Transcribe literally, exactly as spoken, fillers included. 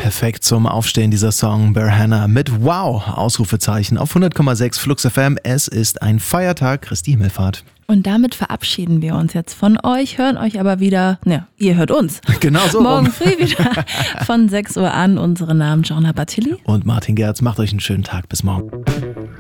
perfekt zum Aufstehen dieser Song Berhana mit Wow, Ausrufezeichen auf hundert Komma sechs Flux F M. Es ist ein Feiertag, Christi Himmelfahrt. Und damit verabschieden wir uns jetzt von euch, hören euch aber wieder, ne, ihr hört uns. Genau so. Morgen früh wieder von sechs Uhr an. Unsere Namen Joanna Battili und Martin Gerz. Macht euch einen schönen Tag. Bis morgen.